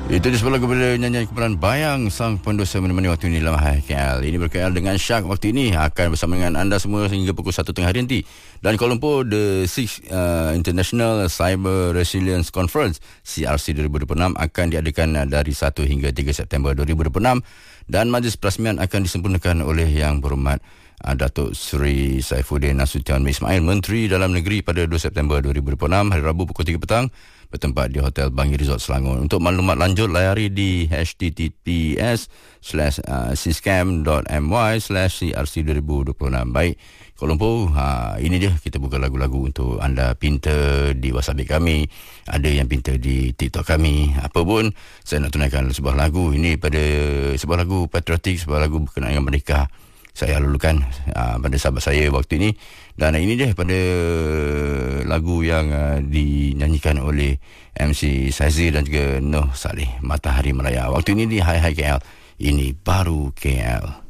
Itu dia sebuah lagu pada nyanyian kumpulan Bayang Sang Pendosa menemani waktu ini dalam Hai KL. Ini berkaitan dengan Syak waktu ini akan bersama dengan anda semua sehingga pukul 1 tengah hari nanti. Dan Kuala Lumpur, the 6th International Cyber Resilience Conference CRC 2026 akan diadakan dari 1 hingga 3 September 2026 dan majlis perasmian akan disempurnakan oleh Yang Berhormat Datuk Seri Saifuddin Nasution Ismail, Menteri Dalam Negeri pada 2 September 2026 hari Rabu pukul 3 petang bertempat di Hotel Bangi Resort Selangor. Untuk maklumat lanjut layari di https://siscam.my/crc2026. Baik, Kuala Lumpur, ini dia kita buka lagu-lagu untuk anda pinta di WhatsApp kami, ada yang pinta di TikTok kami. Apa pun saya nak tunaikan sebuah lagu ini pada sebuah lagu patriotik, sebuah lagu berkenaan dengan merdeka. Saya lulukan pada sahabat saya waktu ini. Dan ini dia pada lagu yang dinyanyikan oleh MC Saizir dan juga Noh Saleh, Matahari Meraya. Waktu ini di Hai Hai KL. Ini baru KL.